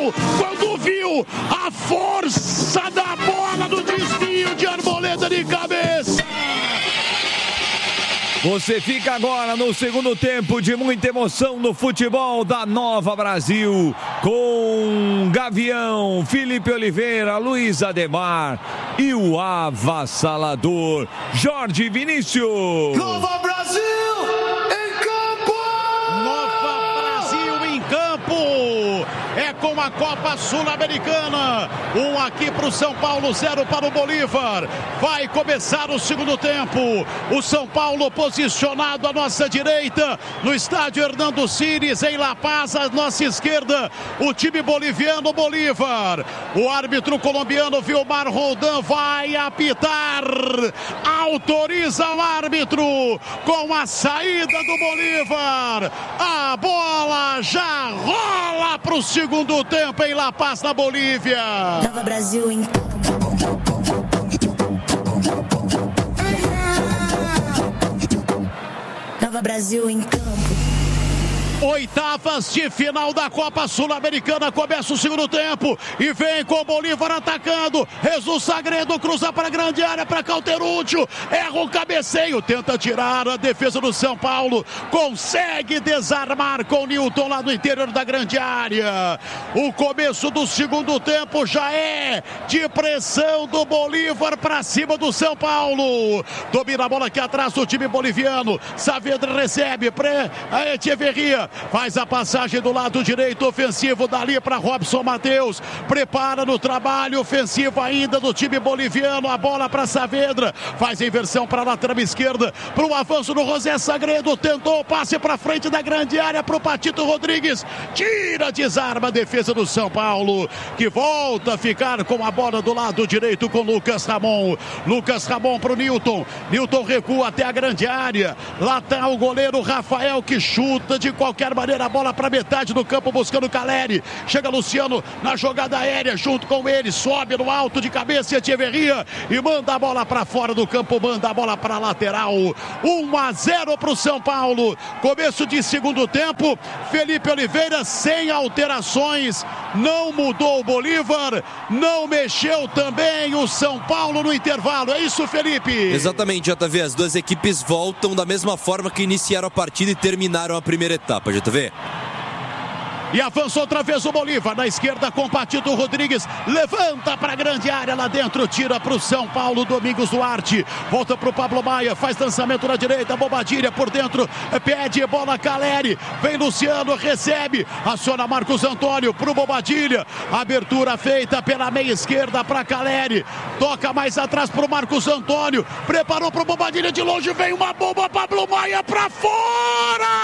gol quando viu a força da bola no desvio de Arboleda de cabeça. Você fica agora no segundo tempo de muita emoção no futebol da Nova Brasil, com Gavião, Felipe Oliveira, Luiz Ademar e o avassalador Jorge Vinícius. Nova Brasil em campo! Nova Brasil em campo! É com a Copa Sul-Americana. 1 aqui para o São Paulo, 0 para o Bolívar. Vai começar o segundo tempo. O São Paulo posicionado à nossa direita, no estádio Hernando Siles, em La Paz, à nossa esquerda, o time boliviano, Bolívar. O árbitro colombiano Vilmar Roldan vai apitar. Autoriza o árbitro com a saída do Bolívar. A bola já rola para o segundo tempo em La Paz, na Bolívia. Nova Brasil em Nova Brasil em campo. Oitavas de final da Copa Sul-Americana. Começa o segundo tempo e vem com o Bolívar atacando. Jesus Sagredo cruza para a grande área para Cauterúcio. Erra o cabeceio. Tenta tirar a defesa do São Paulo. Consegue desarmar com o Newton lá no interior da grande área. O começo do segundo tempo já é de pressão do Bolívar para cima do São Paulo. Domina a bola aqui atrás do time boliviano. Saavedra recebe. A Echeverria faz a passagem do lado direito ofensivo dali para Robson Matheus. Prepara no trabalho ofensivo ainda do time boliviano. A bola para Saavedra. Faz a inversão para a lateral esquerda. Para o avanço do José Sagredo. Tentou o passe para frente da grande área para o Patito Rodrigues. Tira, desarma a defesa do São Paulo, que volta a ficar com a bola do lado direito com Lucas Ramon. Lucas Ramon para o Newton. Newton recua até a grande área. Lá está o goleiro Rafael, que chuta de qualquer maneira a bola para metade do campo buscando Caleri. Chega Luciano na jogada aérea junto com ele, sobe no alto de cabeça Echeverria e manda a bola para fora do campo, manda a bola para a lateral. 1-0 para o São Paulo. Começo de segundo tempo. Felipe Oliveira sem alterações, não mudou o Bolívar, não mexeu também o São Paulo no intervalo. É isso, Felipe? Exatamente, JV. As duas equipes voltam da mesma forma que iniciaram a partida e terminaram a primeira etapa, JV. E avança outra vez o Bolívar, na esquerda com Patito Rodrigues, levanta para a grande área lá dentro, tira para o São Paulo, Domingos Duarte, volta para o Pablo Maia, faz lançamento na direita, Bobadilha por dentro, pede bola Caleri, vem Luciano, recebe, aciona Marcos Antônio para o Bobadilha, abertura feita pela meia esquerda para Caleri, toca mais atrás para o Marcos Antônio, preparou para o Bobadilha de longe, vem uma bomba, Pablo Maia para fora!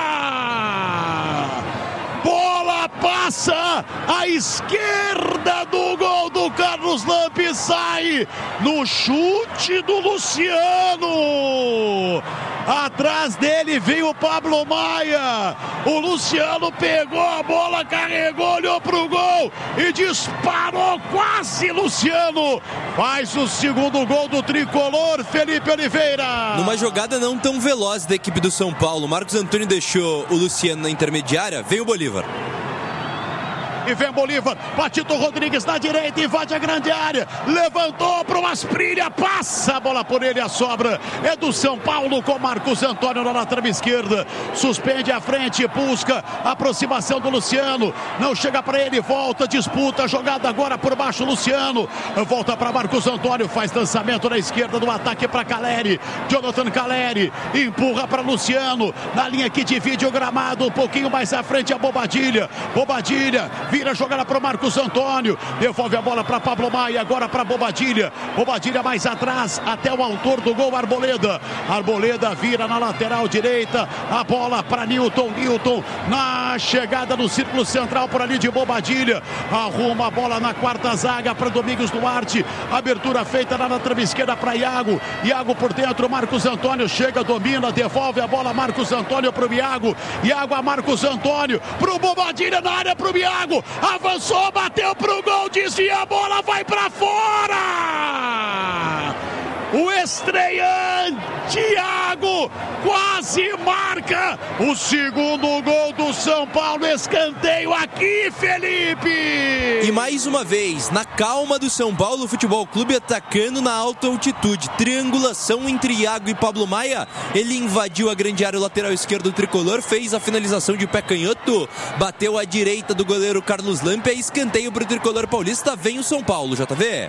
Bola passa à esquerda do gol do Carlos Lampe, sai no chute do Luciano. Atrás dele veio o Pablo Maia. O Luciano pegou a bola, carregou, olhou pro gol e disparou quase. Luciano faz o segundo gol do tricolor, Felipe Oliveira. Numa jogada não tão veloz da equipe do São Paulo, Marcos Antônio deixou o Luciano na intermediária, veio o Bolívar. E vem Bolívar, Patito Rodrigues na direita, invade a grande área, levantou para o Asprilha, passa a bola por ele, a sobra é do São Paulo com Marcos Antônio na lateral esquerda, suspende a frente, busca a aproximação do Luciano, não chega para ele, volta, disputa, jogada agora por baixo, Luciano, volta para Marcos Antônio, faz lançamento na esquerda do ataque para Caleri, Jonathan Caleri, empurra para Luciano, na linha que divide o gramado, um pouquinho mais à frente a Bobadilha, vira a jogada para o Marcos Antônio, devolve a bola para Pablo Maia, agora para Bobadilha mais atrás, até o autor do gol, Arboleda vira na lateral direita, a bola para Newton na chegada no círculo central por ali de Bobadilha, arruma a bola na quarta zaga para Domingos Duarte, abertura feita na lateral esquerda para Iago por dentro, Marcos Antônio chega, domina, devolve a bola, Marcos Antônio para o Iago a Marcos Antônio, para o Bobadilha na área, para o Iago, avançou, bateu pro gol, desvia a bola, vai pra fora! o estreante Thiago quase marca o segundo gol do São Paulo. Escanteio aqui, Felipe! E mais uma vez, na calma do São Paulo Futebol Clube, atacando na alta altitude. Triangulação entre Iago e Pablo Maia. Ele invadiu a grande área, o lateral esquerdo do tricolor, fez a finalização de pé canhoto, bateu à direita do goleiro Carlos Lampe. Escanteio para o tricolor paulista. Vem o São Paulo, JV.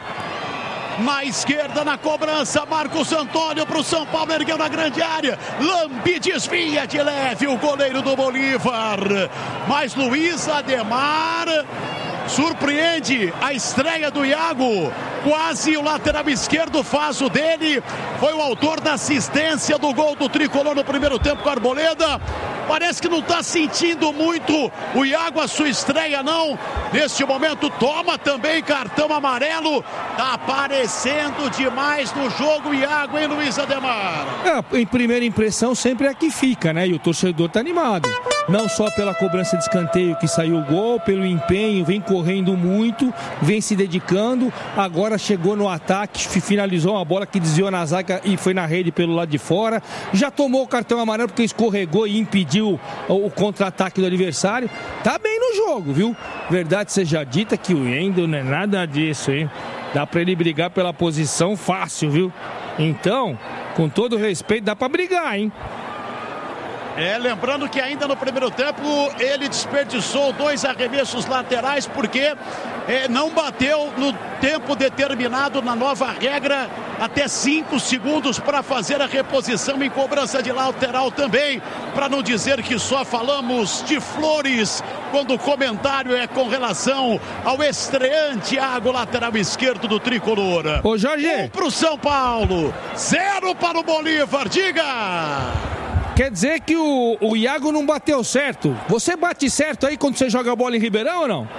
Na esquerda, na cobrança, Marcos Antônio para o São Paulo, ergueu na grande área. Lampe desvia de leve o goleiro do Bolívar. Mas Luiz Ademar surpreende a estreia do Iago. Quase o lateral esquerdo faz o dele. Foi o autor da assistência do gol do tricolor no primeiro tempo com a Arboleda. Parece que não está sentindo muito o Iago a sua estreia, não. Neste momento toma também cartão amarelo. Está aparecendo demais no jogo Iago, hein, Luiz Ademar? Em primeira impressão sempre é a que fica, né? E o torcedor está animado. Não só pela cobrança de escanteio que saiu o gol, pelo empenho, vem correndo muito, vem se dedicando. Agora chegou no ataque, finalizou uma bola que desviou na zaga e foi na rede pelo lado de fora. Já tomou o cartão amarelo porque escorregou e impediu o contra-ataque do adversário. Tá bem no jogo, viu? Verdade seja dita que o Wendel não é nada disso, hein? Dá pra ele brigar pela posição fácil, viu? Então, com todo respeito, dá pra brigar, hein? Lembrando que ainda no primeiro tempo ele desperdiçou 2 arremessos laterais porque não bateu no tempo determinado na nova regra, até 5 segundos para fazer a reposição em cobrança de lateral também, para não dizer que só falamos de flores quando o comentário é com relação ao estreante Thiago, lateral esquerdo do tricolor. Ô Jorge! 1 para o São Paulo, 0 para o Bolívar, diga! Quer dizer que o Iago não bateu certo. Você bate certo aí quando você joga a bola em Ribeirão ou não?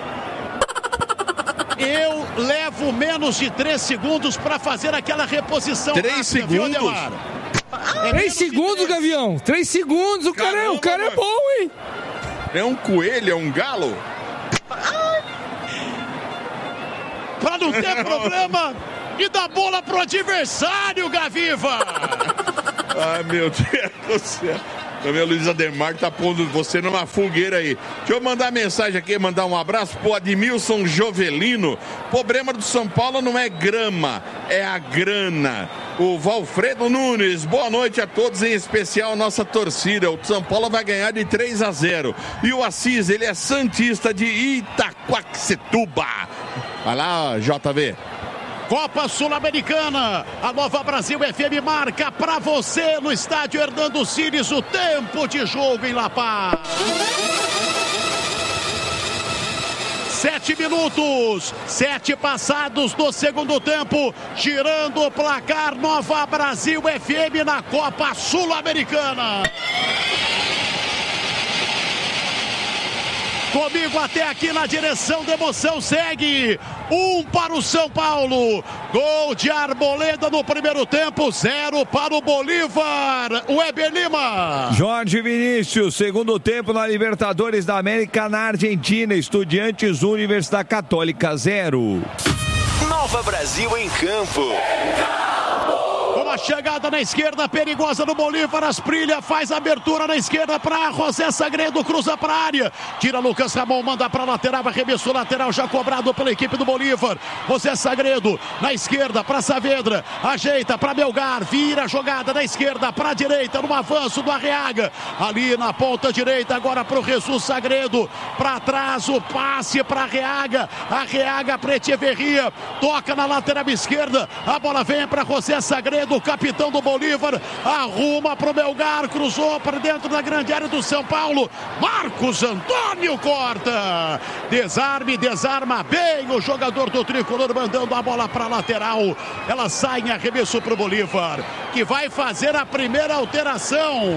Eu levo menos de 3 segundos para fazer aquela reposição. 3 segundos? 3 segundos, Gavião. 3 segundos. O cara é bom, hein? É um coelho, é um galo? Para não ter problema e dar bola pro adversário, Gaviva. Ai, meu Deus do céu. Também o Luiz Ademar tá pondo você numa fogueira aí. Deixa eu mandar mensagem aqui, mandar um abraço pro Admilson Jovelino. Problema do São Paulo não é grama, é a grana. O Valfredo Nunes, boa noite a todos, em especial a nossa torcida. O São Paulo vai ganhar de 3-0. E o Assis, ele é santista de Itaquaquecetuba. Vai lá, JV. Copa Sul-Americana, a Nova Brasil FM marca pra você no estádio Hernando Cires o tempo de jogo em La Paz. 7 minutos, 7 passados do segundo tempo, girando o placar Nova Brasil FM na Copa Sul-Americana. Comigo até aqui na direção da emoção segue 1 para o São Paulo, gol de Arboleda no primeiro tempo, 0 para o Bolívar, o Weber Lima. Jorge Vinícius, segundo tempo na Libertadores da América na Argentina, Estudiantes 1, Universidade Católica 0. Nova Brasil em campo. Uma chegada na esquerda perigosa do Bolívar, Asprilha faz a abertura na esquerda para José Sagredo, cruza para a área, tira Lucas Ramon, manda para a lateral, arremesso lateral já cobrado pela equipe do Bolívar. José Sagredo na esquerda para Saavedra, ajeita para Melgar, vira a jogada na esquerda para a direita, no avanço do Arreaga, ali na ponta direita agora para o Jesus Sagredo, para trás o passe para Arreaga para Echeverria, toca na lateral esquerda, a bola vem para José Sagredo, o capitão do Bolívar, arruma para o Melgar, cruzou para dentro da grande área do São Paulo, Marcos Antônio corta, desarma bem o jogador do tricolor, mandando a bola para a lateral, ela sai em arremesso para o Bolívar, que vai fazer a primeira alteração.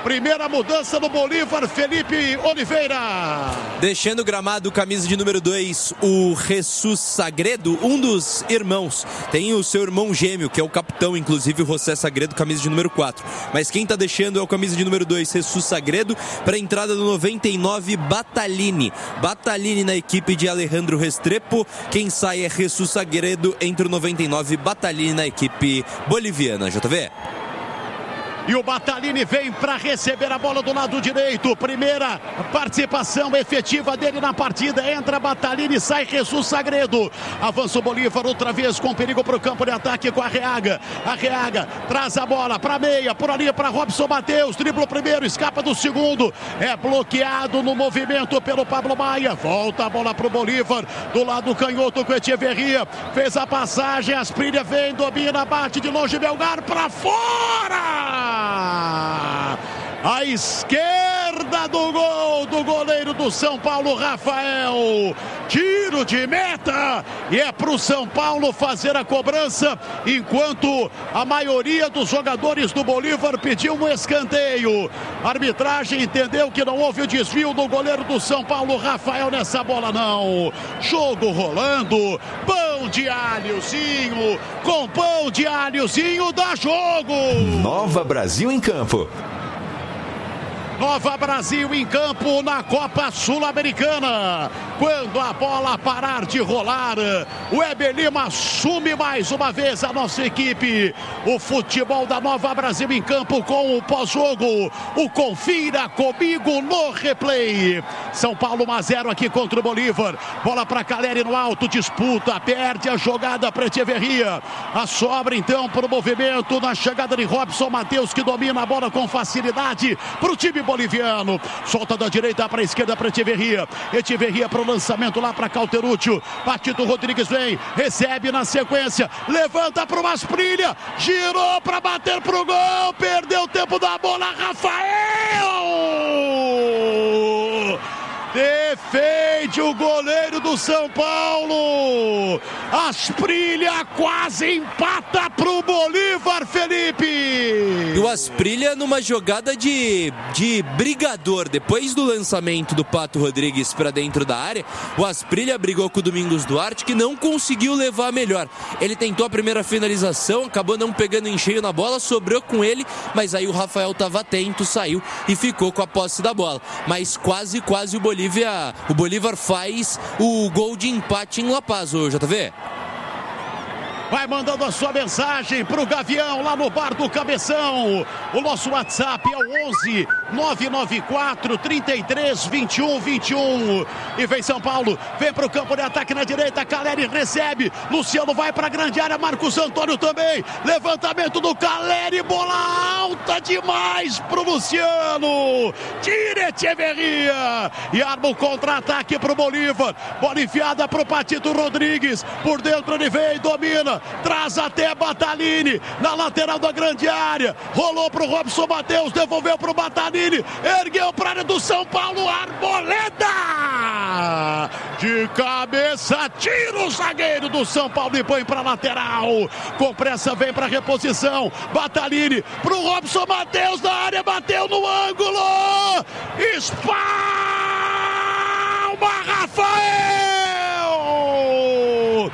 Primeira mudança no Bolívar, Felipe Oliveira. Deixando o gramado, camisa de número 2, o Jesus Sagredo, um dos irmãos. Tem o seu irmão gêmeo, que é o capitão, inclusive o José Sagredo, camisa de número 4. Mas quem tá deixando é o camisa de número 2, Jesus Sagredo, para entrada do 99, Batalini. Batalini na equipe de Alejandro Restrepo. Quem sai é Jesus Sagredo, entre o 99, Batalini na equipe boliviana. JV. E o Batalini vem para receber a bola do lado direito. Primeira participação efetiva dele na partida. Entra Batalini, sai Jesus Sagredo. Avança o Bolívar outra vez com perigo para o campo de ataque com a Arreaga. Arreaga traz a bola para meia, por ali para Robson Matheus. Dribla o primeiro, escapa do segundo. É bloqueado no movimento pelo Pablo Maia. Volta a bola para o Bolívar. Do lado canhoto com Echeverria. Fez a passagem, Asprilla vem, domina, bate de longe, Melgar para fora! À esquerda do gol do goleiro do São Paulo, Rafael. Tiro de meta e é para o São Paulo fazer a cobrança, enquanto a maioria dos jogadores do Bolívar pediu um escanteio. A arbitragem entendeu que não houve o desvio do goleiro do São Paulo, Rafael, nessa bola não. Jogo rolando, pão de alhozinho, com pão de alhozinho dá jogo. Nova Brasil em campo. Nova Brasil em campo na Copa Sul-Americana. Quando a bola parar de rolar, o Weber Lima assume mais uma vez a nossa equipe. O futebol da Nova Brasil em campo com o pós-jogo. O Confira Comigo no replay. São Paulo 1-0 aqui contra o Bolívar. Bola para Caleri no alto, disputa, perde a jogada para Echeverria. A sobra então para o movimento na chegada de Robson Matheus, que domina a bola com facilidade para o time boliviano. Solta da direita para a esquerda para Echeverria. Echeverria para o lançamento lá para Cauteruccio. Patito Rodrigues vem, recebe na sequência, levanta para o Asprilla, girou para bater para o gol, perdeu o tempo da bola, Rafael! Defende o goleiro do São Paulo. Asprilla quase empata pro Bolívar, Felipe. E o Asprilla numa jogada de brigador. Depois do lançamento do Pato Rodrigues para dentro da área, o Asprilla brigou com o Domingos Duarte, que não conseguiu levar melhor. Ele tentou a primeira finalização, acabou não pegando em cheio na bola, sobrou com ele, mas aí o Rafael estava atento, saiu e ficou com a posse da bola. Mas quase o Bolívar faz o gol de empate em La Paz, o JV. Vai mandando a sua mensagem pro Gavião lá no Bar do Cabeção. O nosso WhatsApp é o 11 994 33 21 21. E vem São Paulo, vem pro campo de ataque na direita. Caleri recebe, Luciano vai pra grande área, Marcos Antônio também. Levantamento do Caleri, bola alta demais pro Luciano. Tira Echeverria e arma o contra-ataque pro Bolívar. Bola enfiada pro Patito Rodrigues. Por dentro ele vem, domina. Traz até Batalini na lateral da grande área. Rolou pro Robson Matheus, devolveu pro Batalini, ergueu pra área do São Paulo. Arboleda de cabeça, tira o zagueiro do São Paulo e põe pra lateral. Com pressa vem pra reposição. Batalini pro Robson Matheus na área, bateu no ângulo. Espalma Rafael.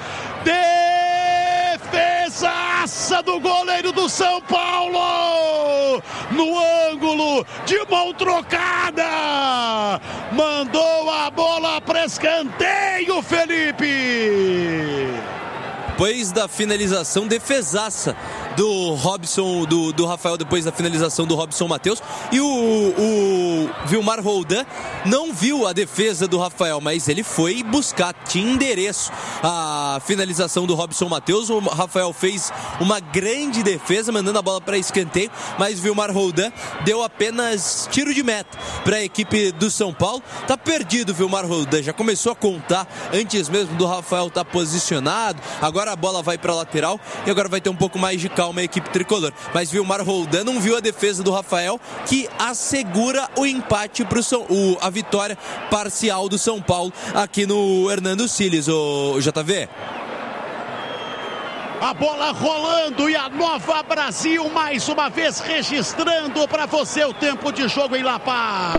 Defesaça do goleiro do São Paulo, no ângulo, de mão trocada, mandou a bola para escanteio, Felipe. Depois da finalização, defesaça do Robson, do Rafael, depois da finalização do Robson Matheus. E o Vilmar Roldan não viu a defesa do Rafael, mas ele foi buscar, tinha endereço a finalização do Robson Matheus. O Rafael fez uma grande defesa, mandando a bola para escanteio, mas Vilmar Roldan deu apenas tiro de meta para a equipe do São Paulo. Tá perdido o Vilmar Roldan, já começou a contar antes mesmo do Rafael estar posicionado. Agora a bola vai para a lateral e agora vai ter um pouco mais de calma a equipe tricolor. Mas Vilmar Roldan não viu a defesa do Rafael, que assegura o empate para a vitória parcial do São Paulo aqui no Hernando Siles, o JV. A bola rolando e a Nova Brasil mais uma vez registrando para você o tempo de jogo em La Paz.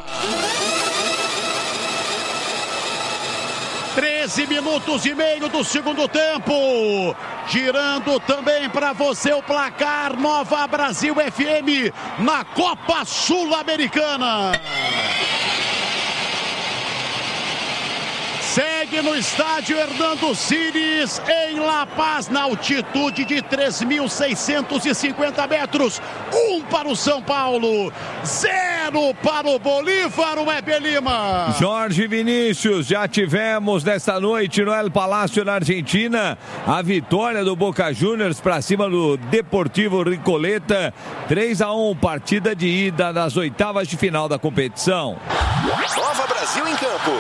13 minutos e meio do segundo tempo. Girando também para você o placar Nova Brasil FM na Copa Sul-Americana. Segue no estádio Hernando Siles, em La Paz, na altitude de 3.650 metros. 1 para o São Paulo, 0 para o Bolívar, o Weber Lima. Jorge Vinícius, já tivemos nesta noite no El Palácio, na Argentina, a vitória do Boca Juniors para cima do Deportivo Recoleta. 3-1, partida de ida das oitavas de final da competição. Nova Brasil em campo.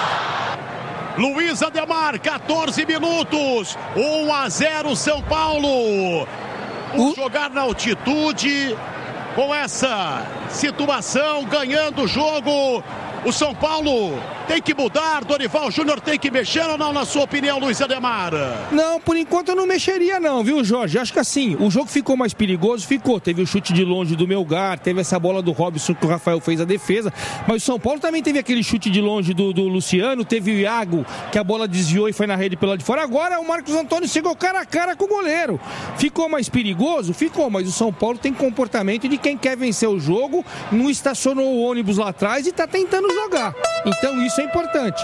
Luiz Ademar, 14 minutos, 1-0 São Paulo. Jogar na altitude, com essa situação, ganhando o jogo. O São Paulo tem que mudar, Dorival Júnior tem que mexer ou não, na sua opinião, Luiz Ademar? Não, por enquanto eu não mexeria não, viu, Jorge? Acho que assim, o jogo ficou mais perigoso, ficou. Teve o chute de longe do Melgar, teve essa bola do Robson que o Rafael fez a defesa, mas o São Paulo também teve aquele chute de longe do Luciano, teve o Iago, que a bola desviou e foi na rede pelo lado de fora. Agora o Marcos Antônio chegou cara a cara com o goleiro. Ficou mais perigoso? Ficou, mas o São Paulo tem comportamento de quem quer vencer o jogo, não estacionou o ônibus lá atrás e tá tentando jogar. Então isso é importante.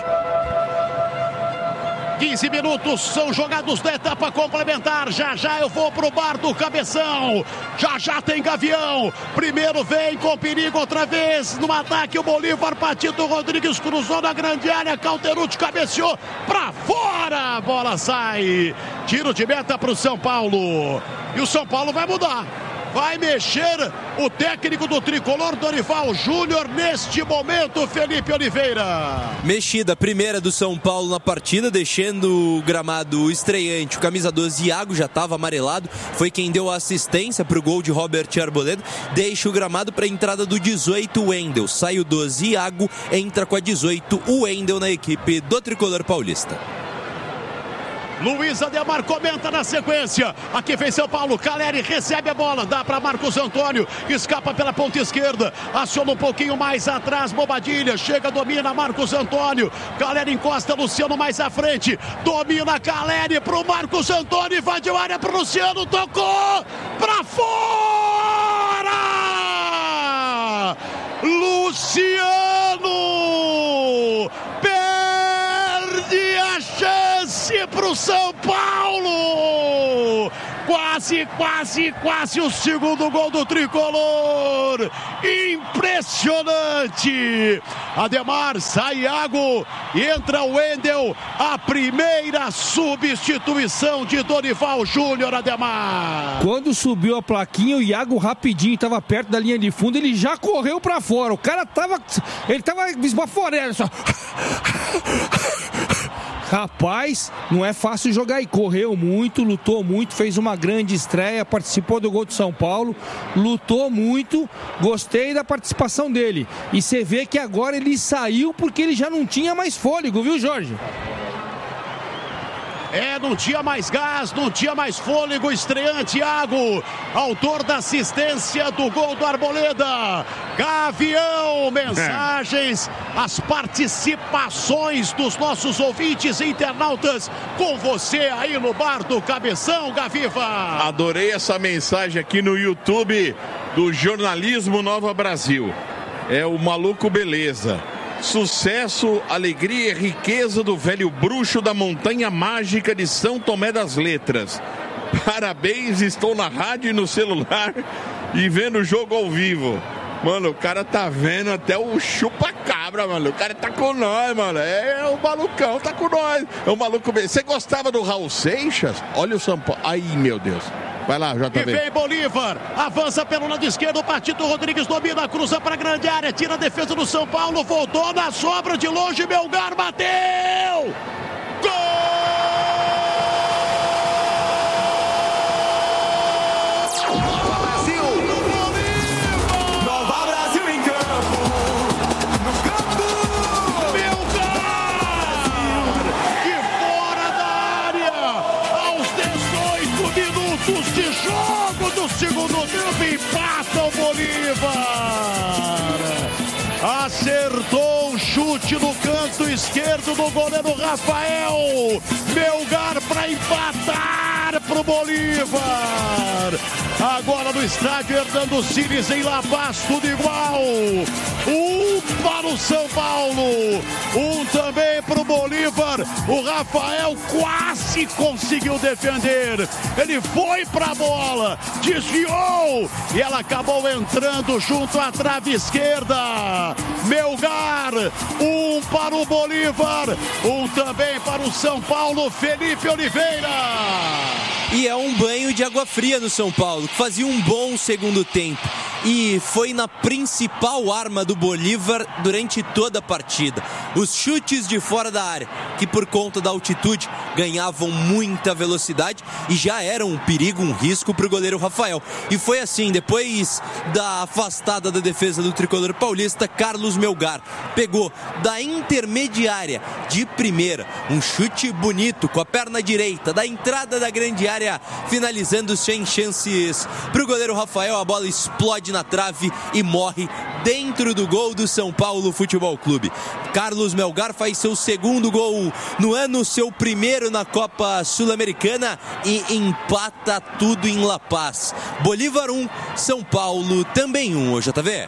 15 minutos são jogados da etapa complementar. Já já eu vou pro bar do Cabeção. Já já tem Gavião. Primeiro vem com perigo outra vez no ataque o Bolívar. Patito Rodrigues cruzou na grande área. Cauterucci cabeceou pra fora. A bola sai. Tiro de meta pro São Paulo. E o São Paulo vai mudar. Vai mexer o técnico do tricolor, Dorival Júnior, neste momento, Felipe Oliveira. Mexida primeira do São Paulo na partida, deixando o gramado estreante. O camisa 12, Iago, já estava amarelado, foi quem deu a assistência para o gol de Robert Arboleda. Deixa o gramado para a entrada do 18, Wendel. Sai o 12, Iago, entra com a 18, o Wendel na equipe do tricolor paulista. Luiz Ademar comenta na sequência. Aqui vem São Paulo. Caleri recebe a bola. Dá para Marcos Antônio. Escapa pela ponta esquerda. Aciona um pouquinho mais atrás. Bobadilha. Chega, domina Marcos Antônio. Caleri encosta. Luciano mais à frente. Domina Caleri pro Marcos Antônio. Invadiu a área pro Luciano. Tocou pra fora. Luciano perde a chance pro São Paulo. Quase o segundo gol do tricolor. Impressionante. Ademar, sai Iago, entra o Wendel. A primeira substituição de Dorival Júnior, Ademar. Quando subiu a plaquinha, o Iago rapidinho estava perto da linha de fundo, ele já correu para fora. O cara tava esbaforando só. Rapaz, não é fácil jogar aí. Correu muito, lutou muito, fez uma grande estreia, participou do gol de São Paulo, lutou muito, gostei da participação dele. E você vê que agora ele saiu porque ele já não tinha mais fôlego, viu, Jorge? Não tinha mais gás, não tinha mais fôlego. Estreante Iago, autor da assistência do gol do Arboleda. Gavião, mensagens, as participações dos nossos ouvintes e internautas com você aí no bar do Cabeção, Gaviva. Adorei essa mensagem aqui no YouTube do Jornalismo Nova Brasil. É o Maluco Beleza. Sucesso, alegria e riqueza do velho bruxo da Montanha Mágica de São Tomé das Letras. Parabéns, estou na rádio e no celular e vendo o jogo ao vivo. Mano, o cara tá vendo até o chupa-cabra, mano. O cara tá com nós, mano. É o malucão, tá com nós. É o maluco. Você gostava do Raul Seixas? Olha o São Paulo. Ai, meu Deus. Vai lá, JB. E vem Bolívar, avança pelo lado esquerdo, Patito Rodrigues domina, cruza para a grande área, tira a defesa do São Paulo, voltou na sobra de longe, Melgar bateu! Gol! Brasil! Nova Brasil em campo! No campo! Melgar! E fora da área! Aos 18 minutos! minutos de jogo do segundo tempo, empata o Bolívar. Acertou um chute no canto esquerdo do goleiro Rafael. Melgar para empatar pro Bolívar. Agora no estádio Hernando Siles em La Paz, tudo igual. Um para o São Paulo, um também para o Bolívar. O Rafael quase conseguiu defender. Ele foi para a bola, desviou e ela acabou entrando junto à trave esquerda. Melgar, um para o Bolívar, um também para o São Paulo, Felipe Oliveira. E é um banho de água fria no São Paulo, que fazia um bom segundo tempo. E foi na principal arma do Bolívar durante toda a partida. Os chutes de fora da área, que por conta da altitude ganhavam muita velocidade e já eram um perigo, um risco para o goleiro Rafael. E foi assim, depois da afastada da defesa do tricolor paulista, Carlos Melgar pegou da intermediária de primeira, um chute bonito com a perna direita, da entrada da grande área, finalizando sem chances para o goleiro Rafael. A bola explode na trave e morre dentro do gol do São Paulo Futebol Clube. Carlos Melgar faz seu segundo gol no ano, seu primeiro na Copa Sul-Americana e empata tudo em La Paz. Bolívar 1, São Paulo também 1, ô JV.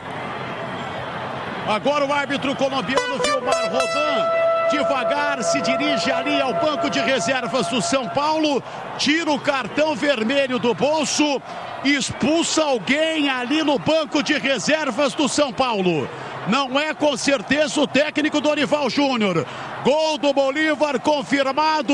Agora o árbitro colombiano Vilmar Rodan devagar se dirige ali ao banco de reservas do São Paulo, tira o cartão vermelho do bolso, expulsa alguém ali no banco de reservas do São Paulo. Não é com certeza o técnico Dorival Júnior. Gol do Bolívar confirmado,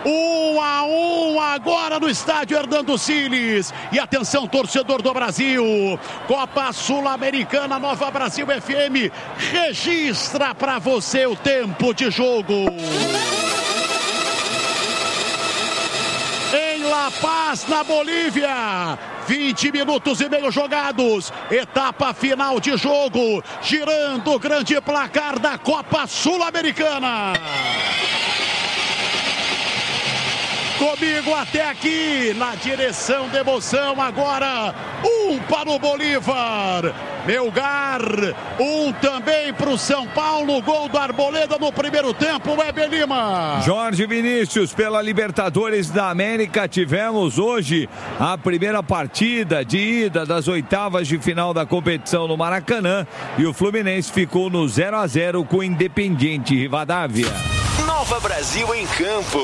1-1 agora no estádio Hernando Siles. E atenção, torcedor do Brasil, Copa Sul-Americana Nova Brasil FM registra para você o tempo de jogo. Em La Paz, na Bolívia, 20 minutos e meio jogados, etapa final de jogo, girando o grande placar da Copa Sul-Americana. Comigo até aqui, na direção da emoção, agora, um para o Bolívar. Melgar, um também para o São Paulo, gol do Arboleda no primeiro tempo, Weber Lima. Jorge Vinícius, pela Libertadores da América, tivemos hoje a primeira partida de ida das oitavas de final da competição no Maracanã e o Fluminense ficou no 0-0 com o Independiente Rivadavia. Nova Brasil em campo.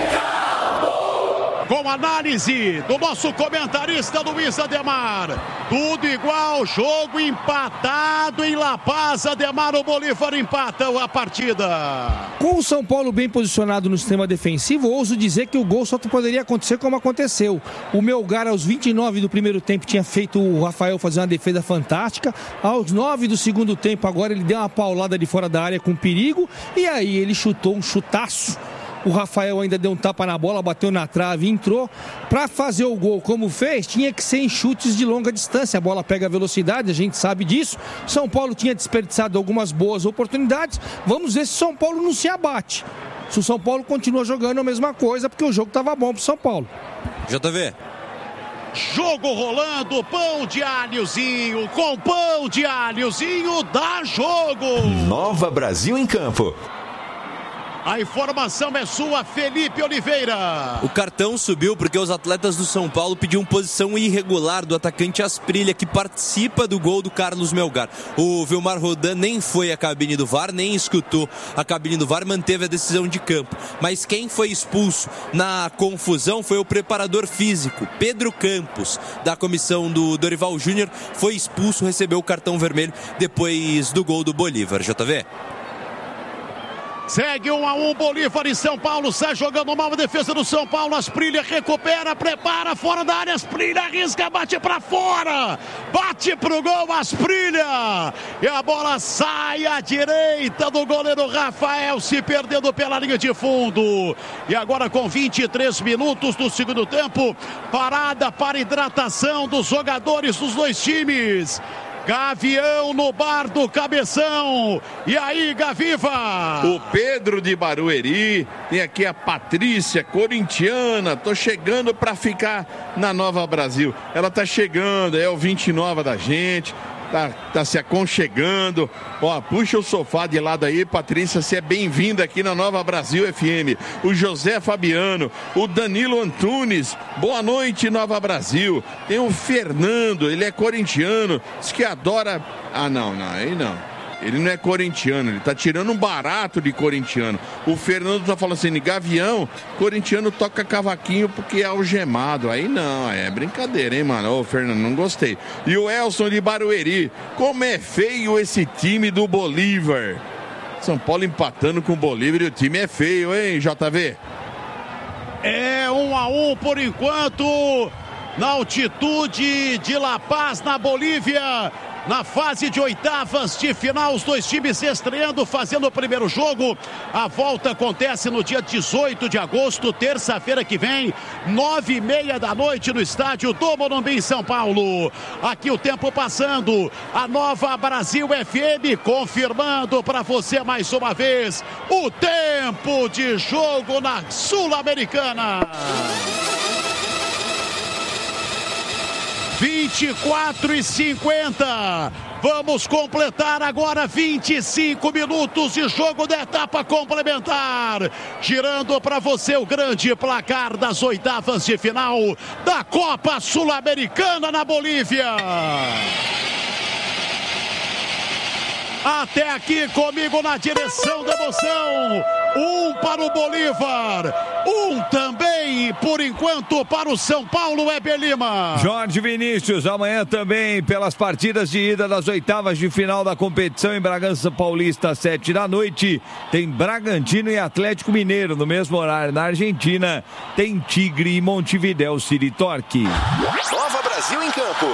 Com análise do nosso comentarista Luiz Ademar. Tudo igual, jogo empatado em La Paz. Ademar, o Bolívar empata a partida. Com o São Paulo bem posicionado no sistema defensivo, ouso dizer que o gol só poderia acontecer como aconteceu. O Melgar, aos 29 do primeiro tempo, tinha feito o Rafael fazer uma defesa fantástica. Aos 9 do segundo tempo, agora ele deu uma paulada de fora da área com perigo. E aí ele chutou um chutaço. O Rafael ainda deu um tapa na bola, bateu na trave e entrou. Para fazer o gol como fez, tinha que ser em chutes de longa distância. A bola pega velocidade, a gente sabe disso. São Paulo tinha desperdiçado algumas boas oportunidades. Vamos ver se o São Paulo não se abate. Se o São Paulo continua jogando a mesma coisa, porque o jogo estava bom para o São Paulo. JV. Jogo rolando, pão de alhozinho, com pão de alhozinho dá jogo. Nova Brasil em campo. A informação é sua, Felipe Oliveira. O cartão subiu porque os atletas do São Paulo pediam posição irregular do atacante Asprilha, que participa do gol do Carlos Melgar. O Vilmar Rodan nem foi à cabine do VAR, nem escutou a cabine do VAR, manteve a decisão de campo. Mas quem foi expulso na confusão foi o preparador físico, Pedro Campos, da comissão do Dorival Júnior. Foi expulso, recebeu o cartão vermelho depois do gol do Bolívar. JV. Segue 1-1, Bolívar e São Paulo, sai jogando mal a defesa do São Paulo, Asprilha recupera, prepara, fora da área, Asprilha arrisca, bate pra fora, bate pro gol, Asprilha, e a bola sai à direita do goleiro Rafael, se perdendo pela linha de fundo. E agora com 23 minutos do segundo tempo, parada para hidratação dos jogadores dos dois times. Gavião no bar do Cabeção. E aí, Gaviva? O Pedro de Barueri, tem aqui a Patrícia, corintiana, tô chegando pra ficar na Nova Brasil. Ela tá chegando, é ouvinte nova da gente, tá se aconchegando. Ó, puxa o sofá de lado aí, Patrícia, você é bem-vinda aqui na Nova Brasil FM. O José Fabiano, o Danilo Antunes, boa noite, Nova Brasil. Tem o Fernando, ele é corintiano, diz que adora... Ah, não, aí não. Ele não é corintiano, ele tá tirando um barato de corintiano. O Fernando tá falando assim, Gavião, corintiano toca cavaquinho porque é algemado. Aí não, é brincadeira, hein, mano? Ô, Fernando, não gostei. E o Elson de Barueri, como é feio esse time do Bolívar. São Paulo empatando com o Bolívar e o time é feio, hein, JV? É 1-1 por enquanto, na altitude de La Paz, na Bolívia. Na fase de oitavas de final, os dois times se estreando, fazendo o primeiro jogo. A volta acontece no dia 18 de agosto, terça-feira que vem, 9h30 da noite, no estádio do Morumbi, em São Paulo. Aqui o tempo passando, a Nova Brasil FM confirmando para você mais uma vez o tempo de jogo na Sul-Americana. 24h50. Vamos completar agora 25 minutos de jogo da etapa complementar. Girando para você o grande placar das oitavas de final da Copa Sul-Americana na Bolívia. Até aqui comigo na direção da emoção. 1 para o Bolívar, 1 também, por enquanto, para o São Paulo, Weber Lima. Jorge Vinícius, amanhã também pelas partidas de ida das oitavas de final da competição em Bragança Paulista, 7 da noite. Tem Bragantino e Atlético Mineiro no mesmo horário. Na Argentina tem Tigre e Montevidéu City Torque. Nova Brasil em campo.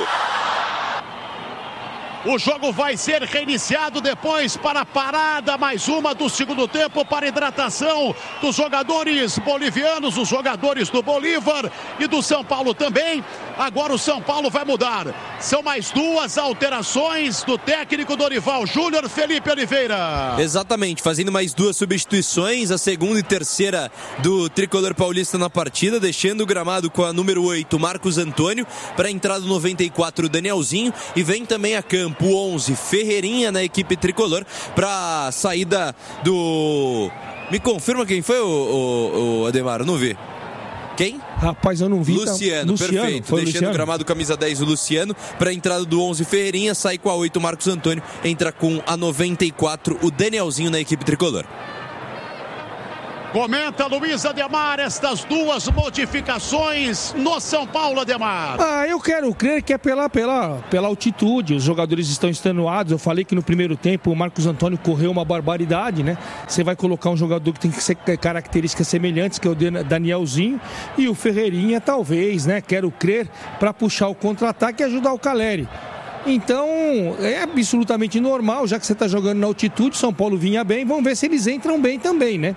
O jogo vai ser reiniciado depois para a parada, mais uma do segundo tempo para hidratação dos jogadores bolivianos, os jogadores do Bolívar e do São Paulo também. Agora o São Paulo vai mudar. São mais duas alterações do técnico Dorival Júnior, Felipe Oliveira. Exatamente, fazendo mais duas substituições, a segunda e terceira do tricolor paulista na partida, deixando o gramado com a número 8, Marcos Antônio, para a entrada do 94, Danielzinho, e vem também a campo o 11, Ferreirinha na equipe tricolor, para a saída do... Me confirma quem foi o Ademar, eu não vi. Quem? Rapaz, eu não vi. Luciano, perfeito. Foi deixando o gramado camisa 10 o Luciano, para a entrada do 11 Ferreirinha, sai com a 8 Marcos Antônio, entra com a 94 o Danielzinho na equipe tricolor. Comenta Luiz Ademar estas duas modificações no São Paulo, Ademar. Eu quero crer que é pela altitude. Os jogadores estão extenuados. Eu falei que no primeiro tempo o Marcos Antônio correu uma barbaridade, né? Você vai colocar um jogador que tem que ser características semelhantes, que é o Danielzinho, e o Ferreirinha talvez, né? Quero crer, para puxar o contra-ataque e ajudar o Caleri. Então, é absolutamente normal, já que você está jogando na altitude, São Paulo vinha bem, vamos ver se eles entram bem também, né?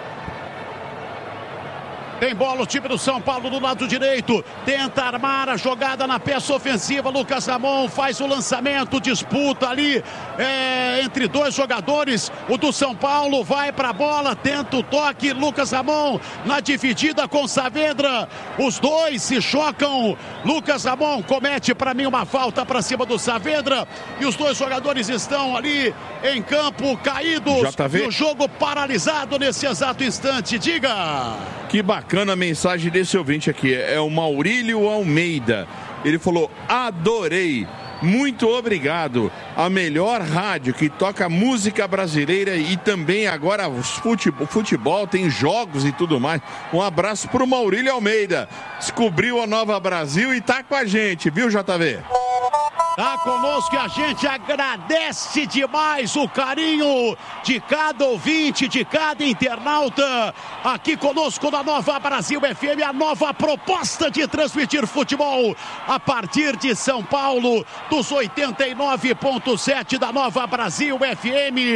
Tem bola o time do São Paulo do lado direito. Tenta armar a jogada na peça ofensiva. Lucas Ramon faz o lançamento. Disputa ali entre dois jogadores. O do São Paulo vai para a bola. Tenta o toque. Lucas Ramon na dividida com Saavedra. Os dois se chocam. Lucas Ramon comete para mim uma falta para cima do Saavedra. E os dois jogadores estão ali em campo caídos. JV. E o jogo paralisado nesse exato instante. Diga. Que bacana a mensagem desse ouvinte aqui. É o Maurílio Almeida. Ele falou: adorei. Muito obrigado. A melhor rádio que toca música brasileira e também agora futebol, tem jogos e tudo mais. Um abraço pro Maurílio Almeida. Descobriu a Nova Brasil e tá com a gente, viu, JV? Tá conosco e a gente agradece demais o carinho de cada ouvinte, de cada internauta aqui conosco na Nova Brasil FM, a nova proposta de transmitir futebol a partir de São Paulo, dos 89.7 da Nova Brasil FM.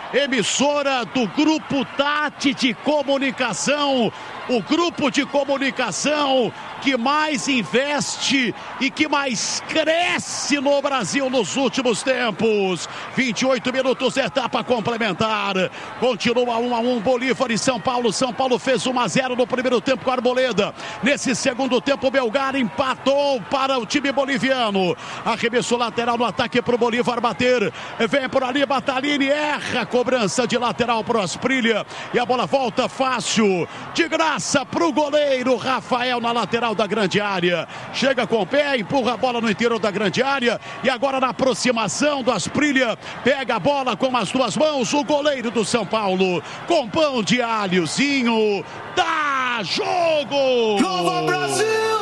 emissora do Grupo Tati de Comunicação, o grupo de comunicação que mais investe e que mais cresce no Brasil nos últimos tempos. 28 minutos, etapa complementar. Continua 1-1, Bolívar e São Paulo. São Paulo fez 1-0 no primeiro tempo com a Arboleda. Nesse segundo tempo, o Melgar empatou para o time boliviano. Arremesso lateral no ataque para o Bolívar bater. Vem por ali, Batalini erra a cobrança de lateral para o Asprilla. E a bola volta fácil, de graça para o goleiro Rafael na lateral da grande área. Chega com o pé, empurra a bola no interior da grande área. E agora na aproximação do Asprilla, pega a bola com as duas mãos. O goleiro do São Paulo, com pão de alhozinho. Dá jogo! Nova Brasil!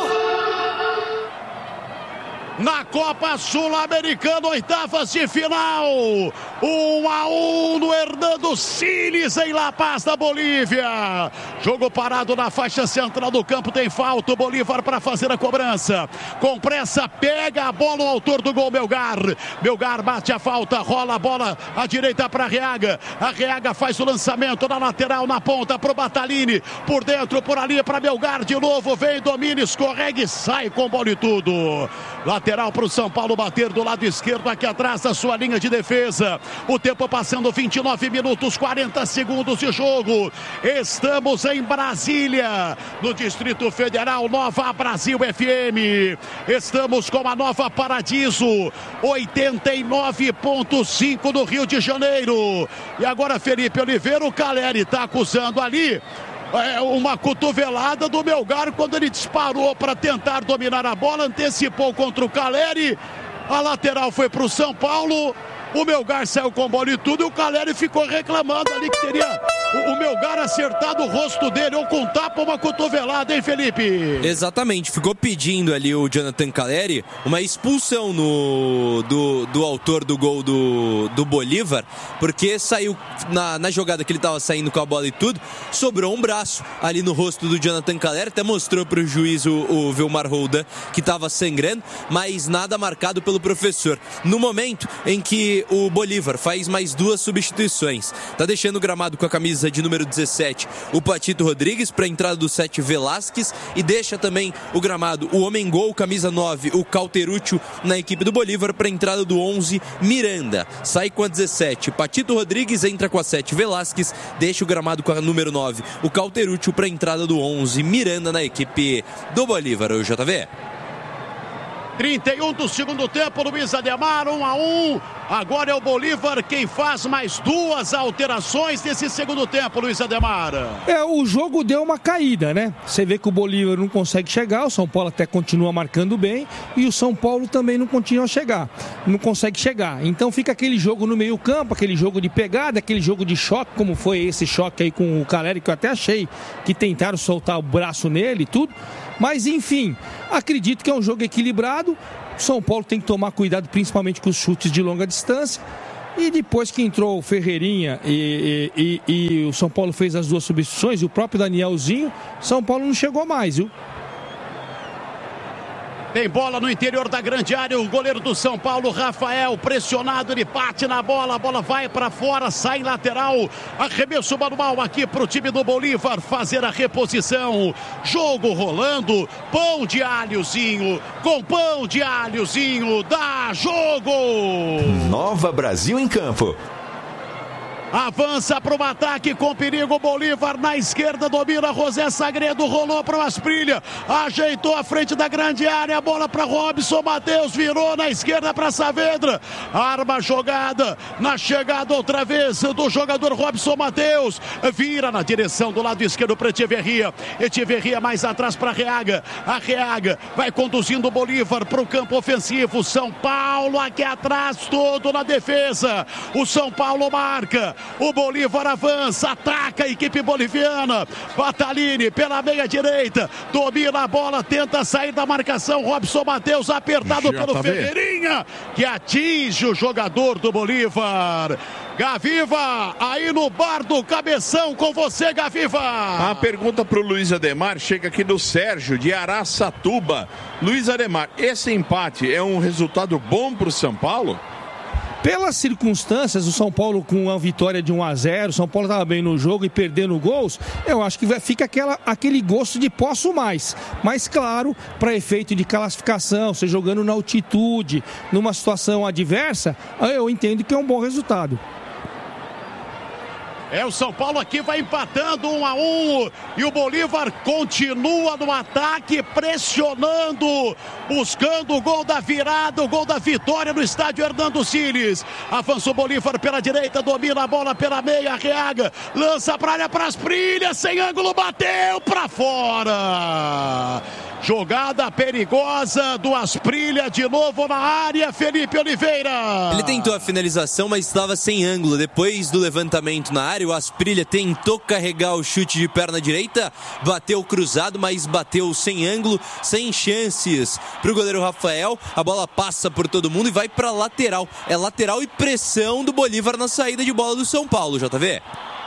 Na Copa Sul-Americana, oitavas de final, 1-1 no Hernando Siles em La Paz, da Bolívia. Jogo parado na faixa central do campo, tem falta, o Bolívar para fazer a cobrança. Com pressa, pega a bola o autor do gol, Melgar. Melgar bate a falta, rola a bola à direita para Arreaga. Arreaga faz o lançamento na lateral, na ponta para o Batalini. Por dentro, por ali para Melgar de novo, vem, domina, escorrega e sai com bola e tudo. Lateral para o São Paulo bater do lado esquerdo, aqui atrás da sua linha de defesa. O tempo passando, 29 minutos, 40 segundos de jogo. Estamos em Brasília, no Distrito Federal, Nova Brasil FM. Estamos com a Nova Paradiso, 89.5 no Rio de Janeiro. E agora Felipe Oliveira, o Caleri está acusando ali uma cotovelada do Melgar quando ele disparou para tentar dominar a bola, antecipou contra o Caleri, a lateral foi para o São Paulo, o Melgar saiu com bola e tudo, e o Caleri ficou reclamando ali que teria o Melgar acertado o rosto dele, ou com tapa ou uma cotovelada, hein, Felipe? Exatamente, ficou pedindo ali o Jonathan Caleri uma expulsão do autor do gol do Bolívar, porque saiu na jogada que ele estava saindo com a bola e tudo, sobrou um braço ali no rosto do Jonathan Caleri, até mostrou para o juiz o Vilmar Roldan que estava sangrando, mas nada marcado pelo professor. No momento em que o Bolívar faz mais duas substituições, tá deixando o gramado com a camisa de número 17 o Patito Rodrigues para a entrada do 7 Velasquez, e deixa também o gramado o homem gol, camisa 9 o Cauteruccio na equipe do Bolívar para a entrada do 11 Miranda. Sai com a 17 Patito Rodrigues, entra com a 7 Velasquez, deixa o gramado com a número 9 o Cauteruccio para a entrada do 11 Miranda na equipe do Bolívar. O JV 31 do segundo tempo, Luiz Ademar, 1-1. Agora é o Bolívar quem faz mais duas alterações nesse segundo tempo, Luiz Ademar. O jogo deu uma caída, né? Você vê que o Bolívar não consegue chegar, o São Paulo até continua marcando bem, e o São Paulo também não continua a chegar, não consegue chegar. Então fica aquele jogo no meio campo, aquele jogo de pegada, aquele jogo de choque, como foi esse choque aí com o Caleri, que eu até achei que tentaram soltar o braço nele e tudo. Mas enfim, acredito que é um jogo equilibrado. O São Paulo tem que tomar cuidado principalmente com os chutes de longa distância. E depois que entrou o Ferreirinha e o São Paulo fez as duas substituições, e o próprio Danielzinho, São Paulo não chegou mais, viu? Tem bola no interior da grande área, o goleiro do São Paulo, Rafael, pressionado, ele bate na bola, a bola vai para fora, sai lateral, arremesso manual aqui para o time do Bolívar fazer a reposição. Jogo rolando, pão de alhozinho, com pão de alhozinho, dá jogo! Nova Brasil em campo. Avança para o ataque com perigo, Bolívar na esquerda, domina José Sagredo, rolou para o Asprilla, ajeitou a frente da grande área, a bola para Robson Matheus, virou na esquerda para Saavedra, arma jogada, na chegada outra vez do jogador Robson Matheus, vira na direção do lado esquerdo para Echeverria mais atrás para Arreaga vai conduzindo o Bolívar para o campo ofensivo. São Paulo aqui atrás, todo na defesa, o São Paulo marca, o Bolívar avança, ataca a equipe boliviana. Batalini pela meia direita, domina a bola, tenta sair da marcação. Robson Matheus apertado pelo Ferreirinha, que atinge o jogador do Bolívar. Gaviva, aí no bar do Cabeção, com você, Gaviva. A pergunta para o Luiz Ademar chega aqui do Sérgio, de Araçatuba. Luiz Ademar, esse empate é um resultado bom para o São Paulo? Pelas circunstâncias, o São Paulo com a vitória de 1-0, o São Paulo estava bem no jogo e perdendo gols, eu acho que fica aquele gosto de posso mais. Mas claro, para efeito de classificação, você jogando na altitude, numa situação adversa, eu entendo que é um bom resultado. O São Paulo aqui vai empatando 1-1 e o Bolívar continua no ataque, pressionando, buscando o gol da virada, o gol da vitória no estádio Hernando Siles. Avança o Bolívar pela direita, domina a bola pela meia, Arreaga, lança pra área, para Asprilla, sem ângulo, bateu pra fora. Jogada perigosa do Asprilla, de novo na área, Felipe Oliveira. Ele tentou a finalização, mas estava sem ângulo. Depois do levantamento na área, o Asprilla tentou carregar o chute de perna direita, bateu cruzado, mas bateu sem ângulo, sem chances para o goleiro Rafael. A bola passa por todo mundo e vai para lateral. É lateral e pressão do Bolívar na saída de bola do São Paulo, JV.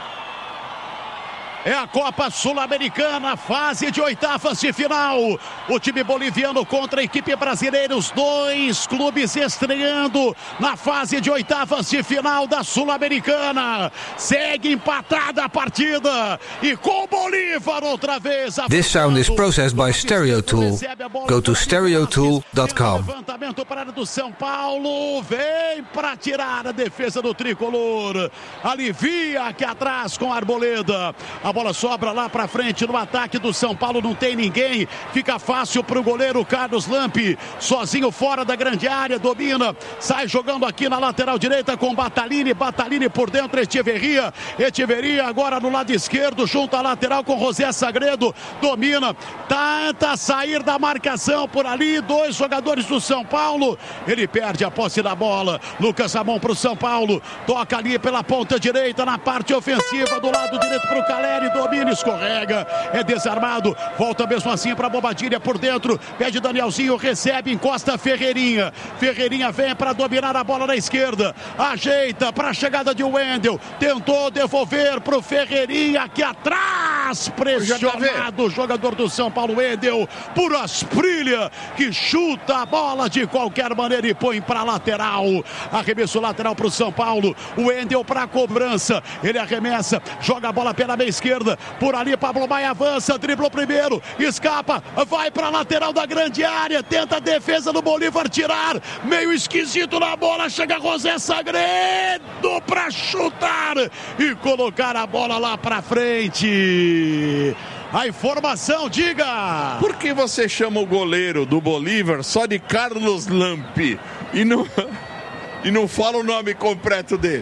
É a Copa Sul-Americana, fase de oitavas de final. O time boliviano contra a equipe brasileira, os dois clubes estreando na fase de oitavas de final da Sul-Americana. Segue empatada a partida e com o Bolívar outra vez. This sound is processed by Stereo Tool. Go to stereotool.com. Levantamento para a área do São Paulo, vem para tirar a defesa do tricolor. Alivia aqui atrás com a Arboleda. A bola sobra lá para frente no ataque do São Paulo, não tem ninguém, fica fácil para o goleiro Carlos Lampe, sozinho fora da grande área, domina, sai jogando aqui na lateral direita com Batalini por dentro, Echeverria agora no lado esquerdo, junto à lateral com José Sagredo, domina, tenta sair da marcação por ali, dois jogadores do São Paulo, ele perde a posse da bola, Lucas Ramon para o São Paulo, toca ali pela ponta direita na parte ofensiva do lado direito para o Caleri, domina, escorrega, é desarmado, volta mesmo assim para Bobadilha por dentro, pede Danielzinho, recebe, encosta Ferreirinha vem para dominar a bola na esquerda, ajeita para a chegada de Wendel, tentou devolver para o Ferreirinha aqui atrás, pressionado o jogador do São Paulo, Wendel, por Asprilla, que chuta a bola de qualquer maneira e põe para lateral, arremesso lateral para o São Paulo, Wendel para a cobrança, ele arremessa, joga a bola pela meia esquerda, por ali Pablo Maia avança, driblou primeiro, escapa, vai para a lateral da grande área, tenta a defesa do Bolívar tirar, meio esquisito na bola, chega José Sagredo para chutar e colocar a bola lá para frente. A informação, diga! Por que você chama o goleiro do Bolívar só de Carlos Lampe e não fala o nome completo dele?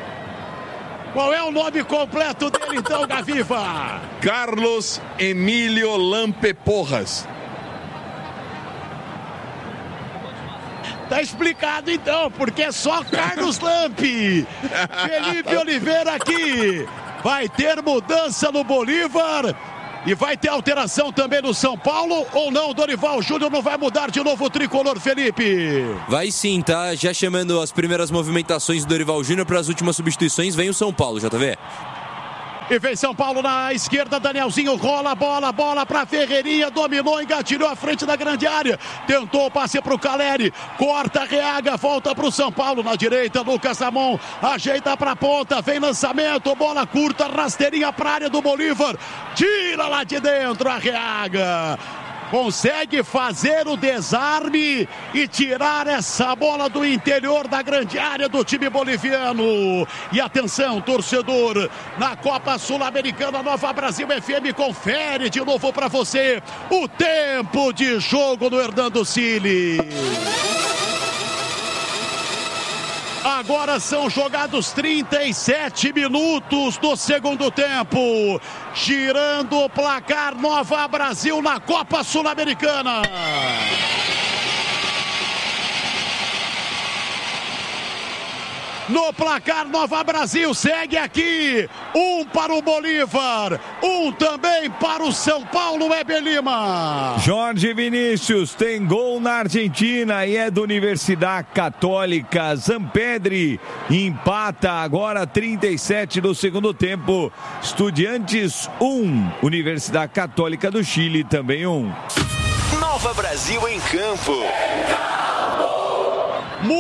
Qual é o nome completo dele então, Gaviva? Carlos Emílio Lampe Porras. Tá explicado então, porque é só Carlos Lampe. Felipe Oliveira aqui. Vai ter mudança no Bolívar. E vai ter alteração também no São Paulo ou não? Dorival Júnior não vai mudar de novo o tricolor, Felipe? Vai sim, tá já chamando as primeiras movimentações do Dorival Júnior para as últimas substituições. Vem o São Paulo, JV. E vem São Paulo na esquerda, Danielzinho rola a bola para Ferreirinha, dominou, engatilhou à frente da grande área, tentou o passe para o Caleri, corta, Reaga, volta para o São Paulo na direita, Lucas Ramon, ajeita para a ponta, vem lançamento, bola curta, rasteirinha para a área do Bolívar, tira lá de dentro a Reaga. Consegue fazer o desarme e tirar essa bola do interior da grande área do time boliviano. E atenção, torcedor, na Copa Sul-Americana, Nova Brasil FM confere de novo para você o tempo de jogo no Hernando Siles. Agora são jogados 37 minutos do segundo tempo. Girando o placar, Nova Brasil na Copa Sul-Americana. No placar, Nova Brasil segue aqui. 1 para o Bolívar, 1 também para o São Paulo, Weber Lima. Jorge Vinícius tem gol na Argentina e é do Universidade Católica. Zampedri empata agora 37 do segundo tempo. Estudiantes 1, Universidade Católica do Chile também 1. Nova Brasil em campo. Muda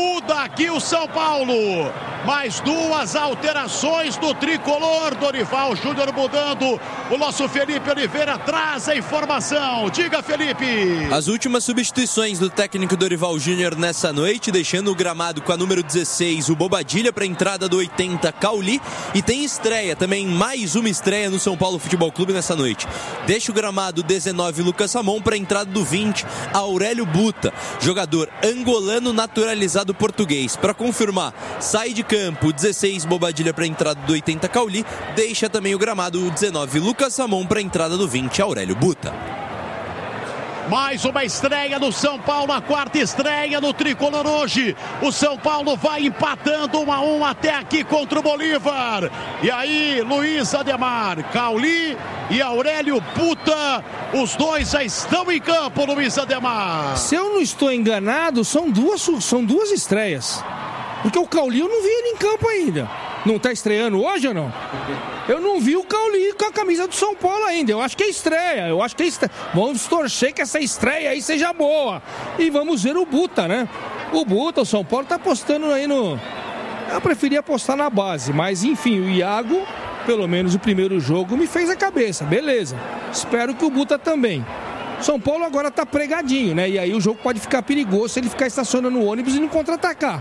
aqui o São Paulo. Mais 2 alterações do tricolor. Dorival Júnior mudando. O nosso Felipe Oliveira traz a informação. Diga, Felipe. As últimas substituições do técnico Dorival Júnior nessa noite, deixando o gramado com a número 16, o Bobadilha, para a entrada do 80, Cauli. E tem estreia também, mais uma estreia no São Paulo Futebol Clube nessa noite. Deixa o gramado 19, Lucas Ramon, para a entrada do 20, Aurélio Buta, jogador angolano naturalizado português. Para confirmar, sai de campo 16, Bobadilha, para a entrada do 80, Cauli. Deixa também o gramado 19, Lucas Ramon, para a entrada do 20, Aurélio Buta. Mais uma estreia no São Paulo, a 4ª estreia no tricolor hoje. O São Paulo vai empatando 1-1 até aqui contra o Bolívar. E aí, Luiz Ademar, Cauli e Aurélio Buta, os dois já estão em campo, Luiz Ademar. Se eu não estou enganado, são duas estreias. Porque o Cauli eu não vi ele em campo ainda. Não está estreando hoje ou não? Eu não vi o Cauli com a camisa do São Paulo ainda. Eu acho que é estreia. Vamos torcer que essa estreia aí seja boa. E vamos ver o Buta, né? O São Paulo está apostando aí no... Eu preferia apostar na base. Mas, enfim, o Iago, pelo menos o primeiro jogo, me fez a cabeça. Beleza. Espero que o Buta também. São Paulo agora está pregadinho, né? E aí o jogo pode ficar perigoso se ele ficar estacionando o ônibus e não contra-atacar.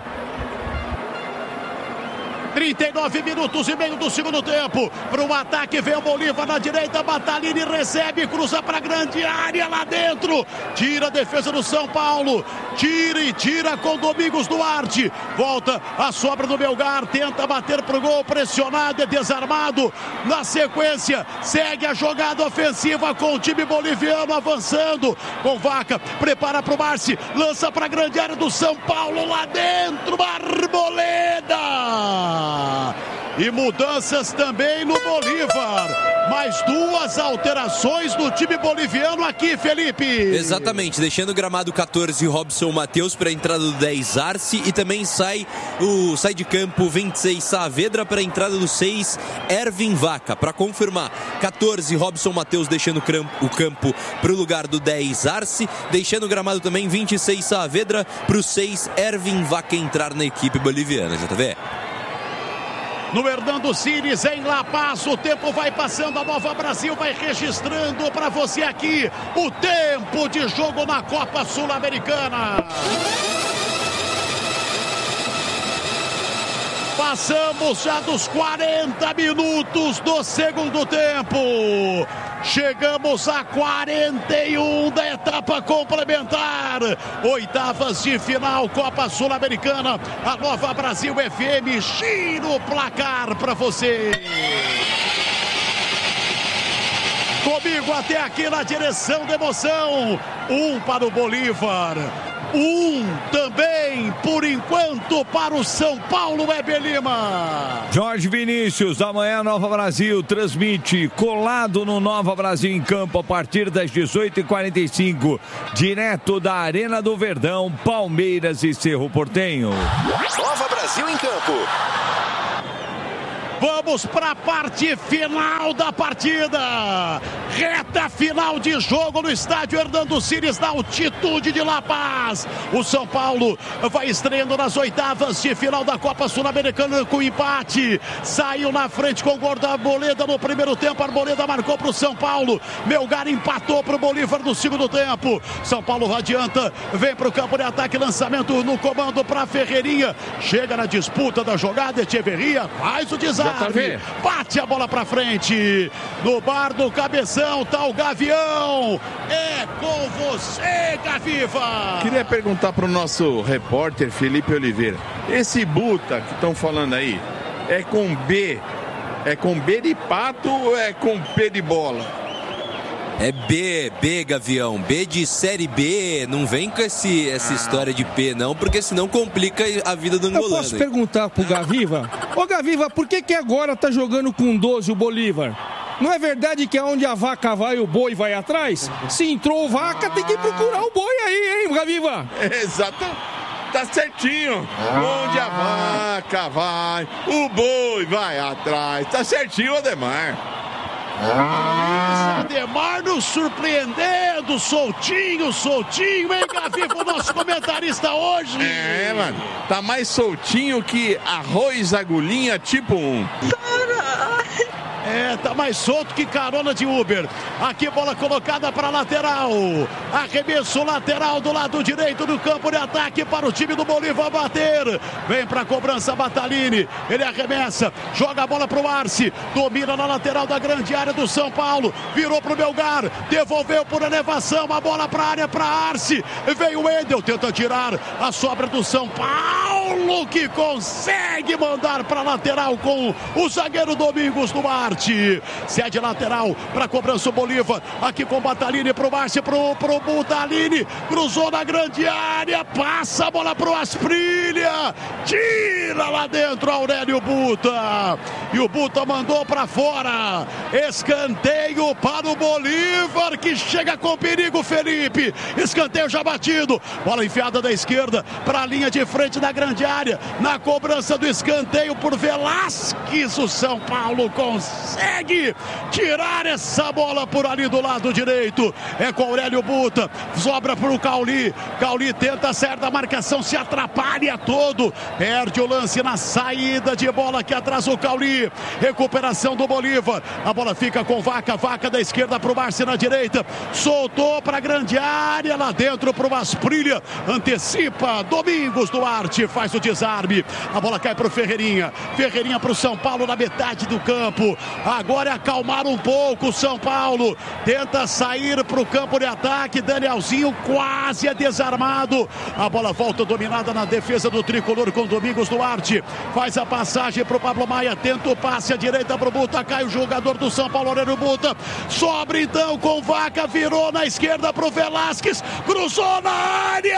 39 minutos e meio do segundo tempo. Para o ataque vem o Bolívar na direita. Batalini recebe, cruza para a grande área lá dentro. Tira a defesa do São Paulo. Tira com Domingos Duarte. Volta a sobra do Melgar. Tenta bater pro gol. Pressionado, é desarmado. Na sequência, segue a jogada ofensiva com o time boliviano avançando. Com Vaca, prepara para o Marci. Lança para a grande área do São Paulo lá dentro. Arboleda. E mudanças também no Bolívar. Mais 2 alterações do time boliviano aqui, Felipe. Exatamente, deixando o gramado 14, Robson Matheus, para a entrada do 10, Arce. E também sai de campo 26, Saavedra, para a entrada do 6, Ervin Vaca. Para confirmar, 14, Robson Matheus, deixando o campo para o lugar do 10, Arce. Deixando o gramado também 26, Saavedra, para o 6, Ervin Vaca entrar na equipe boliviana. JV. No Hernando Cires, em La Paz, o tempo vai passando, a Nova Brasil vai registrando para você aqui o tempo de jogo na Copa Sul-Americana. Passamos já dos 40 minutos do segundo tempo. Chegamos a 41 da etapa complementar. Oitavas de final, Copa Sul-Americana. A Nova Brasil FM gira o placar para você. Comigo até aqui na direção da emoção. 1 para o Bolívar. 1 também, por enquanto, para o São Paulo, Weber Lima. Jorge Vinícius, amanhã Nova Brasil transmite colado no Nova Brasil em campo a partir das 18h45, direto da Arena do Verdão, Palmeiras e Cerro Porteño. Nova Brasil em campo. Vamos para a parte final da partida. Reta final de jogo no estádio Hernando Cires, na altitude de La Paz. O São Paulo vai estreando nas oitavas de final da Copa Sul-Americana com empate. Saiu na frente com o gol da Arboleda no primeiro tempo. A Arboleda marcou para o São Paulo. Melgar empatou para o Bolívar no segundo tempo. São Paulo adianta, vem para o campo de ataque. Lançamento no comando para Ferreirinha. Chega na disputa da jogada. Echeverria faz o desarme. Bate a bola pra frente. No bar do Cabeção tá o Gavião. É com você, Gaviva. Queria perguntar pro nosso repórter Felipe Oliveira. Esse Buta que estão falando aí, é com B? É com B de pato ou é com P de bola? É B, Gavião. B de Série B. Não vem com essa história de P, não, porque senão complica a vida do angolano. Eu posso perguntar pro Gaviva? Ô, Gaviva, por que agora tá jogando com 12 o Bolívar? Não é verdade que é onde a vaca vai, o boi vai atrás? Se entrou vaca, tem que procurar o boi aí, hein, Gaviva? Exato. Tá certinho. Onde a vaca vai, o boi vai atrás. Tá certinho, Ademar. Ademar nos surpreendendo, soltinho, hein, Gavivo, nosso comentarista hoje. Mano, tá mais soltinho que arroz agulhinha tipo 1. Tá mais solto que carona de Uber. Aqui bola colocada para lateral. Arremesso lateral do lado direito do campo de ataque para o time do Bolívar bater. Vem para a cobrança Batalini. Ele arremessa, joga a bola para o Arce. Domina na lateral da grande área do São Paulo. Virou para o Melgar. Devolveu por elevação. A bola para a área para Arce. Veio o Wendel. Tenta tirar a sobra do São Paulo, que consegue mandar para a lateral com o zagueiro Domingos Duarte. Cede lateral para cobrança o Bolívar. Aqui com o Batalini pro Márcio, pro Batalini. Cruzou na grande área. Passa a bola pro Asprilha. Tira lá dentro Aurélio Buta. E o Buta mandou para fora. Escanteio para o Bolívar, que chega com perigo, Felipe. Escanteio já batido. Bola enfiada da esquerda para a linha de frente da grande área. Na cobrança do escanteio por Velasquez. O São Paulo consegue tirar essa bola por ali do lado direito. É com Aurélio Buta. Sobra para o Cauli. Cauli tenta sair da marcação, se atrapalha todo. Perde o lance na saída de bola que atrasa o Cauli. Recuperação do Bolívar. A bola fica com Vaca. Vaca da esquerda para o Márcio na direita. Soltou para a grande área. Lá dentro para o Asprilha. Antecipa. Domingos Duarte faz o desarme. A bola cai para o Ferreirinha. Ferreirinha para o São Paulo na metade do campo. Agora é acalmar um pouco o São Paulo. Tenta sair para o campo de ataque. Danielzinho quase é desarmado. A bola volta dominada na defesa do tricolor com Domingos Duarte. Faz a passagem para o Pablo Maia. Tenta o passe à direita para o Buta. Cai o jogador do São Paulo, Aurélio Buta. Sobra então com Vaca. Virou na esquerda para o Velasquez. Cruzou na área.